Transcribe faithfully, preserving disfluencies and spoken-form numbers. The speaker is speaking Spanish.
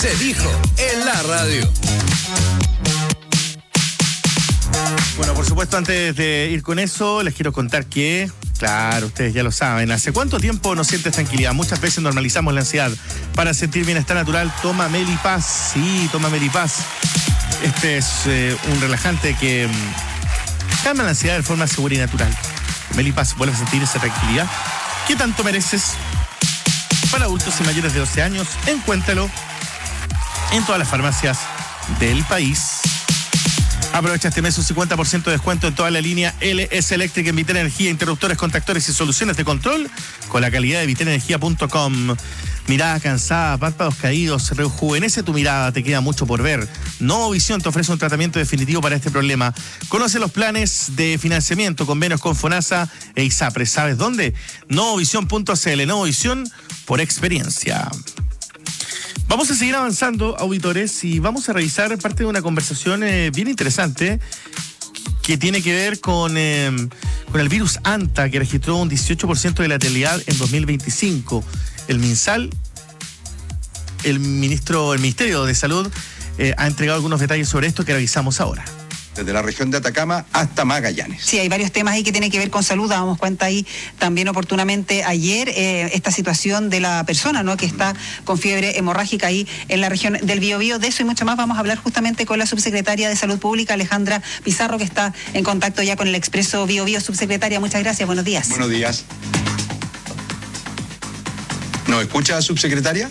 Se dijo en la radio. Bueno, por supuesto, antes de ir con eso, les quiero contar que, claro, ustedes ya lo saben, ¿hace cuánto tiempo no sientes tranquilidad? Muchas veces normalizamos la ansiedad. Para sentir bienestar natural, toma Melipaz. Sí, toma Melipaz. Este es eh, un relajante que mm, calma la ansiedad de forma segura y natural. Melipaz, vuelve a sentir esa tranquilidad que tanto mereces. Para adultos y mayores de doce años, encuéntralo en todas las farmacias del país. Aprovecha este mes un cincuenta por ciento de descuento en toda la línea L S Electric en Vital Energía, interruptores, contactores y soluciones de control con la calidad de vital energía punto com. Mirada cansada, párpados caídos, rejuvenece tu mirada, te queda mucho por ver. Novovisión te ofrece un tratamiento definitivo para este problema. Conoce los planes de financiamiento, convenios con FONASA e ISAPRE. ¿Sabes dónde? novovisión punto c l. Novovisión por experiencia. Vamos a seguir avanzando, auditores, y vamos a revisar parte de una conversación eh, bien interesante que tiene que ver con, eh, con el virus ANTA, que registró un dieciocho por ciento de letalidad en dos mil veinticinco. El MinSal, el ministro, el Ministerio de Salud, eh, ha entregado algunos detalles sobre esto que revisamos ahora. Desde la región de Atacama hasta Magallanes. Sí, hay varios temas ahí que tienen que ver con salud. Dábamos cuenta ahí también oportunamente ayer eh, esta situación de la persona, ¿no?, que está con fiebre hemorrágica ahí en la región del Biobío. De eso y mucho más vamos a hablar justamente con la subsecretaria de Salud Pública, Alejandra Pizarro, que está en contacto ya con el Expreso Biobío. Subsecretaria, muchas gracias. Buenos días. Buenos días. ¿Nos escucha, subsecretaria?